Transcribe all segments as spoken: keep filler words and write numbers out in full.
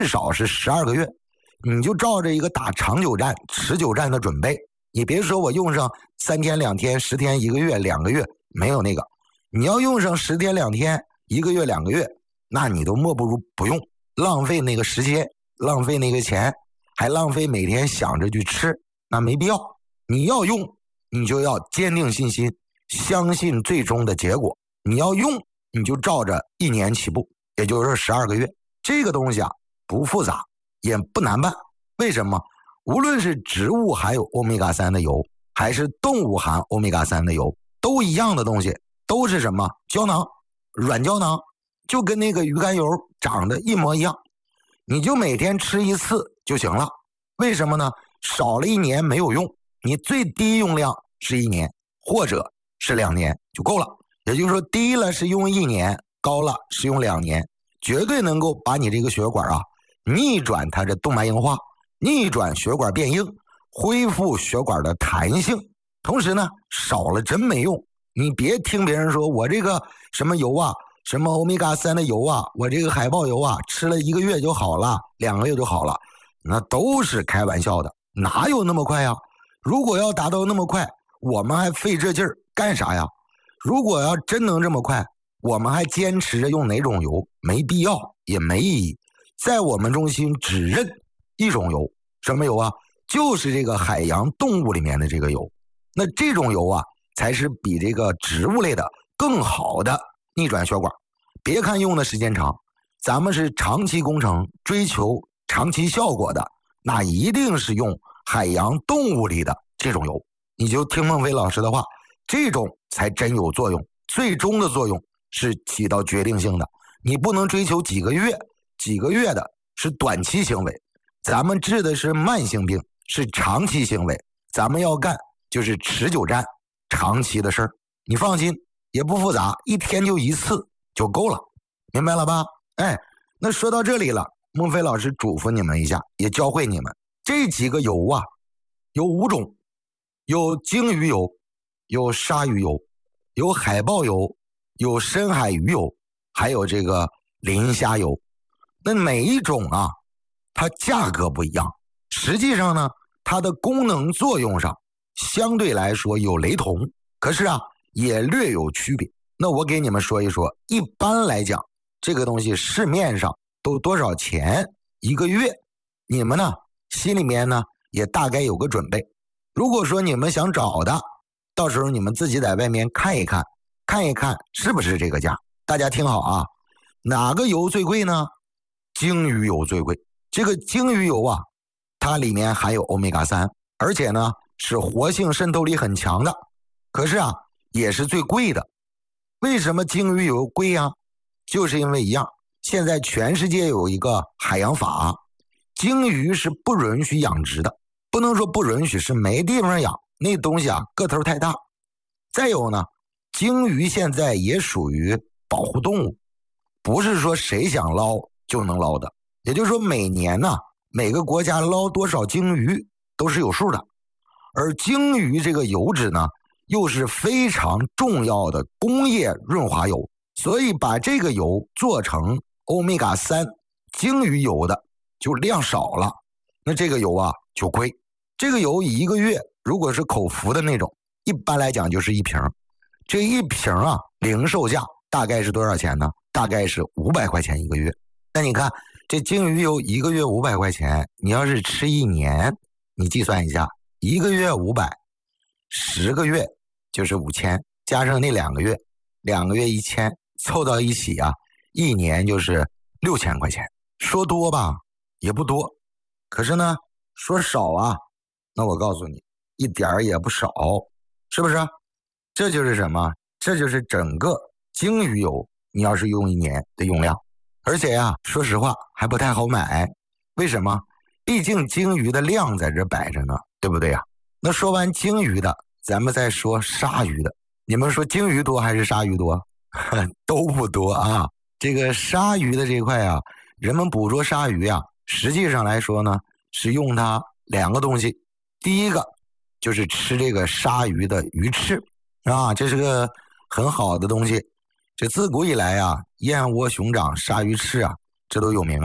至少是十二个月，你就照着一个打长久战、持久战的准备。你别说我用上三天、两天、十天、一个月、两个月，没有那个。你要用上十天、两天、一个月、两个月，那你都莫不如不用，浪费那个时间，浪费那个钱，还浪费每天想着去吃，那没必要。你要用，你就要坚定信心，相信最终的结果。你要用，你就照着一年起步，也就是十二个月。这个东西啊，不复杂，也不难办。为什么？无论是植物含有欧米伽三的油，还是动物含欧米伽三的油，都一样的东西，都是什么？胶囊，软胶囊，就跟那个鱼肝油长得一模一样。你就每天吃一次就行了。为什么呢？少了一年没有用，你最低用量是一年，或者是两年就够了。也就是说，低了是用一年，高了是用两年，绝对能够把你这个血管啊逆转它的动脉硬化，逆转血管变硬，恢复血管的弹性。同时呢，少了真没用。你别听别人说我这个什么油啊，什么欧米伽三的油啊，我这个海豹油啊，吃了一个月就好了，两个月就好了，那都是开玩笑的，哪有那么快呀？如果要达到那么快，我们还费这劲儿干啥呀？如果要真能这么快，我们还坚持着用哪种油？没必要，也没意义。在我们中心只认一种油，什么油啊？就是这个海洋动物里面的这个油。那这种油啊，才是比这个植物类的更好的逆转血管。别看用的时间长，咱们是长期工程，追求长期效果的，那一定是用海洋动物里的这种油。你就听孟非老师的话，这种才真有作用，最终的作用是起到决定性的。你不能追求几个月，几个月的是短期行为，咱们治的是慢性病，是长期行为，咱们要干就是持久战，长期的事儿。你放心，也不复杂，一天就一次就够了，明白了吧？哎，那说到这里了，孟非老师嘱咐你们一下，也教会你们，这几个油啊，有五种，有鲸鱼油，有鲨鱼油，有海豹油，有深海鱼油，还有这个磷虾油。那每一种啊，它价格不一样，实际上呢，它的功能作用上相对来说有雷同，可是啊，也略有区别。那我给你们说一说，一般来讲，这个东西市面上都多少钱一个月？你们呢，心里面呢也大概有个准备。如果说你们想找的，到时候你们自己在外面看一看，看一看是不是这个价。大家听好啊，哪个油最贵呢？鲸鱼油最贵。这个鲸鱼油啊，它里面含有欧米伽三，而且呢是活性渗透力很强的，可是啊也是最贵的。为什么鲸鱼油贵啊？就是因为一样，现在全世界有一个海洋法，鲸鱼是不允许养殖的，不能说不允许，是没地方养，那东西啊个头太大。再有呢，鲸鱼现在也属于保护动物，不是说谁想捞就能捞的。也就是说每年呢，每个国家捞多少鲸鱼都是有数的。而鲸鱼这个油脂呢，又是非常重要的工业润滑油，所以把这个油做成欧米伽三鲸鱼油的就量少了，那这个油啊就贵。这个油一个月如果是口服的那种，一般来讲就是一瓶，这一瓶啊零售价大概是多少钱呢？大概是五百块钱一个月。那你看这鲸鱼油一个月五百块钱，你要是吃一年，你计算一下，一个月五百，十个月就是五千，加上那两个月，两个月一千，凑到一起啊，一年就是六千块钱。说多吧，也不多，可是呢，说少啊，那我告诉你，一点儿也不少，是不是？这就是什么？这就是整个鲸鱼油，你要是用一年的用量，而且呀、啊，说实话还不太好买。为什么？毕竟鲸鱼的量在这摆着呢，对不对呀？那说完鲸鱼的，咱们再说鲨鱼的。你们说鲸鱼多还是鲨鱼多？都不多啊。这个鲨鱼的这一块啊，人们捕捉鲨鱼啊，实际上来说呢，是用它两个东西。第一个就是吃这个鲨鱼的鱼翅啊，这是个很好的东西。这自古以来啊，燕窝、熊掌、鲨鱼翅啊，这都有名的。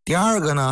第二个呢，